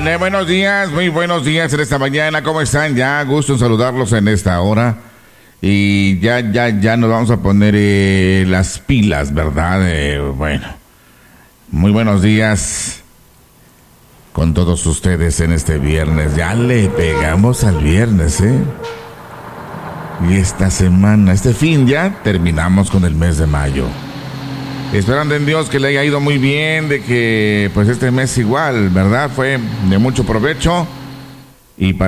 Buenos días, muy buenos días en esta mañana. ¿Cómo están? Ya, gusto en saludarlos en esta hora. Y ya nos vamos a poner las pilas, ¿verdad? Bueno, muy buenos días con todos ustedes en este viernes. Ya le pegamos al viernes, Y esta semana, este fin ya terminamos con el mes de mayo. Esperando en Dios que le haya ido muy bien, de que pues este mes igual, ¿verdad? Fue de mucho provecho y para